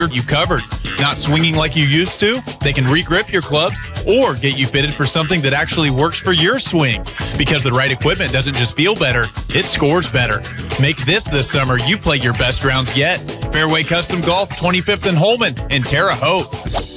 you covered. Not swinging like you used to? They can re-grip your clubs or get you fitted for something that actually works for your swing. Because the right equipment doesn't just feel better, it scores better. Make this summer you play your best rounds yet. Fairway Custom Golf, 25th and Holman in Terre Haute.